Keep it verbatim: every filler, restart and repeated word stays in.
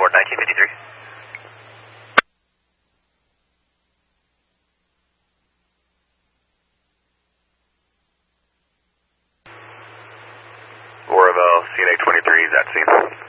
report nineteen fifty-three. Oroville, C N A twenty-three is at scene.